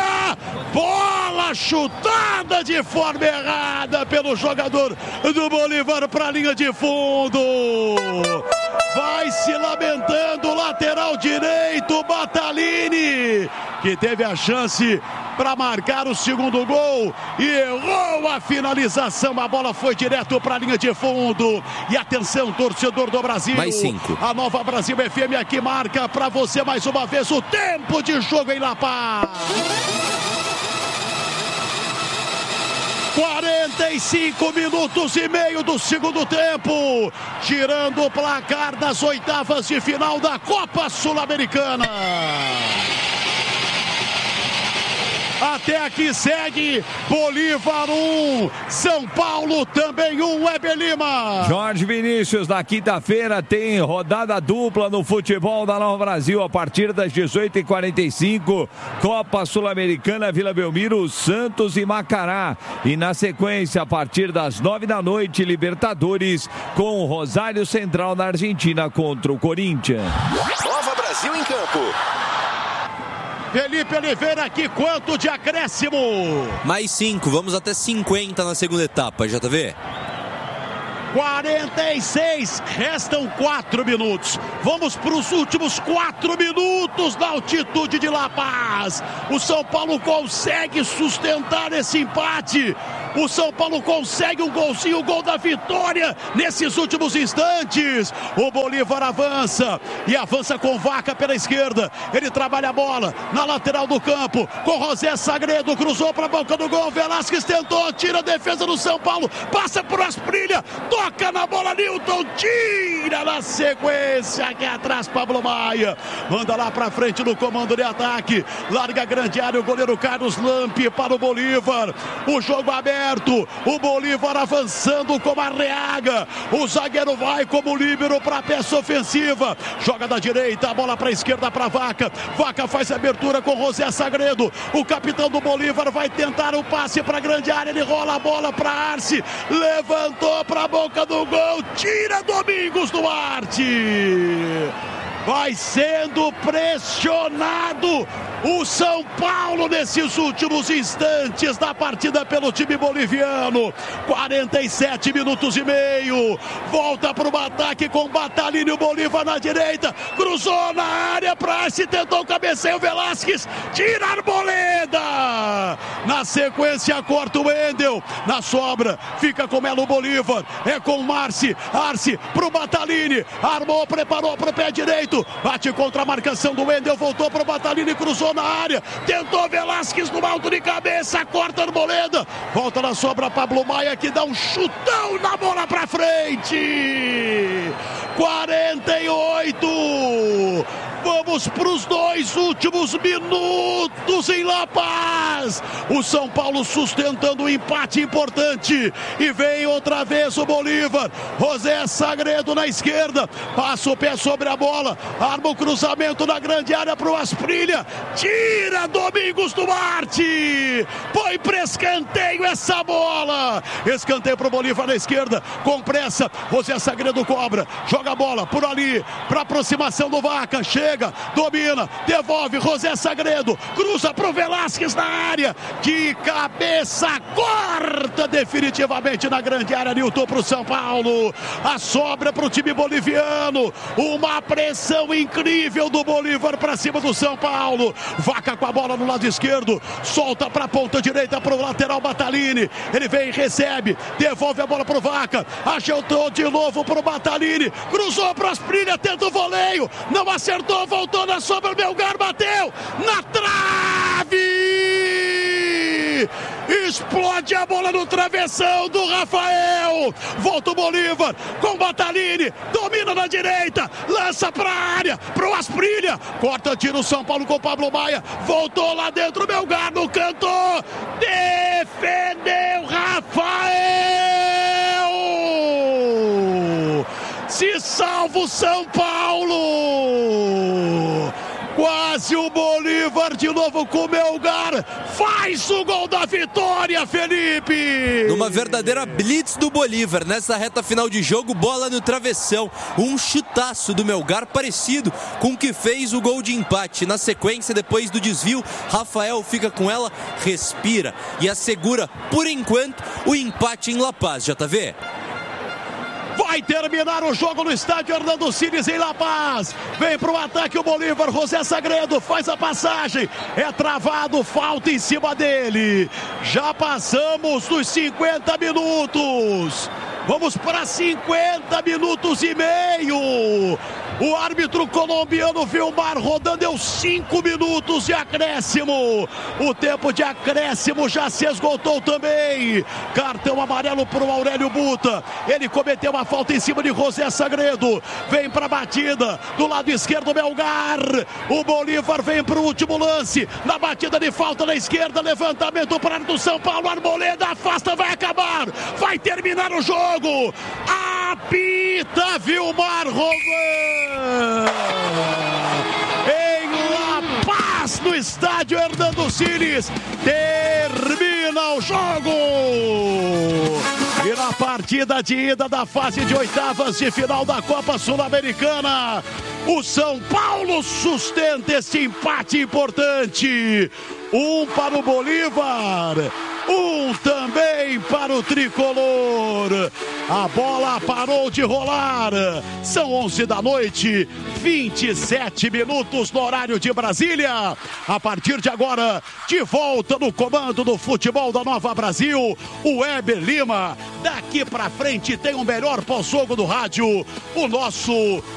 Bola chutada de forma errada pelo jogador do Bolívar para a linha de fundo. Vai se lamentando o lateral direito Batalini, que teve a chance para marcar o segundo gol e errou a finalização. A bola foi direto para a linha de fundo. E atenção, torcedor do Brasil. Mais 5. A Nova Brasil FM aqui marca para você mais uma vez o tempo de jogo em La Paz. 45 minutos e meio do segundo tempo, girando o placar das oitavas de final da Copa Sul-Americana. Até aqui segue Bolívar 1, São Paulo também 1, Weber Lima. Jorge Vinícius, na quinta-feira tem rodada dupla no futebol da Nova Brasil a partir das 18h45, Copa Sul-Americana, Vila Belmiro, Santos e Macará. E na sequência, a partir das 9 da noite, Libertadores com o Rosário Central na Argentina contra o Corinthians. Nova Brasil em campo. Felipe Oliveira aqui, quanto de acréscimo? Mais 5, vamos até 50 na segunda etapa, JV. 46, restam 4 minutos. Vamos para os últimos 4 minutos da altitude de La Paz. O São Paulo consegue sustentar esse empate. O São Paulo consegue um golzinho, o gol da vitória nesses últimos instantes. O Bolívar avança e avança com Vaca pela esquerda. Ele trabalha a bola na lateral do campo com José Sagredo, cruzou para a boca do gol. Velasquez tentou, tira a defesa do São Paulo, passa por Asprilha, toca na bola, Nilton tira na sequência, aqui atrás Pablo Maia, manda lá para frente no comando de ataque, larga a grande área, o goleiro Carlos Lampe para o Bolívar. O jogo aberto, o Bolívar avançando com Arreaga, o zagueiro vai como líbero para a peça ofensiva, joga da direita, a bola para a esquerda para Vaca. Vaca faz a abertura com José Sagredo, o capitão do Bolívar vai tentar o passe para a grande área, ele rola a bola para Arce, levantou para a boca do gol, tira Domingos Duarte. vai sendo pressionado o São Paulo nesses últimos instantes da partida pelo time boliviano. 47 minutos e meio. Volta para o ataque com Batalini, o Bolívar na direita. Cruzou na área, Praxe tentou o cabeceio, Velasquez tira a Arboleda. Na sequência corta o Wendel. Na sobra fica com Melo Bolívar. É com Marci. Arce pro Batalini. Armou, preparou pro pé direito. Bate contra a marcação do Wendel. Voltou pro Batalini, cruzou na área. Tentou Velasquez no alto de cabeça. Corta a Arboleda. Volta na sobra Pablo Maia, que dá um chutão na bola pra frente. 48. Vamos para os 2 últimos minutos em La Paz. O São Paulo sustentando um empate importante. E vem outra vez o Bolívar. José Sagredo na esquerda. Passa o pé sobre a bola. Arma o cruzamento na grande área para o Asprilla. Tira Domingos Duarte. Põe para escanteio essa bola. Escanteio para o Bolívar na esquerda. Com pressa. José Sagredo cobra. Joga a bola por ali. Para aproximação do Vaca. Chega, domina, devolve José Sagredo, cruza pro Velasquez na área, de cabeça, corta definitivamente na grande área. Nilton pro São Paulo, a sobra pro time boliviano, uma pressão incrível do Bolívar pra cima do São Paulo. Vaca com a bola no lado esquerdo, solta pra ponta direita pro lateral Batalini, ele vem, recebe, devolve a bola pro Vaca, ajeitou de novo pro Batalini, cruzou pro Asprilla, tenta o voleio, não acertou, voltou na sobra, Melgar bateu na trave, explode a bola no travessão do Rafael. Volta o Bolívar com Batalini, domina na direita, lança pra área, pro Asprilla, corta, tira o São Paulo com Pablo Maia, voltou lá dentro, Melgar no canto, defendeu Rafael. Se salva o São Paulo. Quase o Bolívar de novo com o Melgar. Faz o gol da vitória, Felipe. Numa verdadeira blitz do Bolívar. Nessa reta final de jogo, bola no travessão. Um chutaço do Melgar parecido com o que fez o gol de empate. Na sequência, depois do desvio, Rafael fica com ela, respira e assegura, por enquanto, o empate em La Paz. JV. Vai terminar o jogo no estádio Hernando Siles em La Paz. Vem pro ataque o Bolívar. José Sagredo faz a passagem. É travado, falta em cima dele. Já passamos dos 50 minutos. Vamos para 50 minutos e meio. O árbitro colombiano Vilmar Rodan deu 5 minutos de acréscimo. O tempo de acréscimo já se esgotou também. Cartão amarelo para o Aurélio Buta. Ele cometeu uma falta em cima de José Sagredo. Vem para a batida do lado esquerdo, Melgar. O Bolívar vem para o último lance. Na batida de falta na esquerda, levantamento para do São Paulo. Arboleda afasta, vai acabar. Vai terminar o jogo. Apita Vilmar Rodan. Em La Paz, no estádio Hernando Siles, termina o jogo. E na partida de ida da fase de oitavas de final da Copa Sul-Americana, o São Paulo sustenta este empate importante. Um para o Bolívar, um também para o Tricolor. A bola parou de rolar. São 11 da noite, 27 minutos no horário de Brasília. A partir de agora, de volta no comando do futebol da Nova Brasil, o Weber Lima. Daqui pra frente tem o melhor pós-jogo do rádio, o nosso